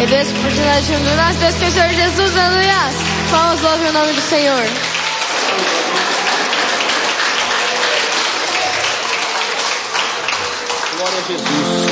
Agradeço por oportunidade de nós, Deus que é o Senhor Jesus, aleluia. Palmas, louve o nome do Senhor. Glória a Jesus.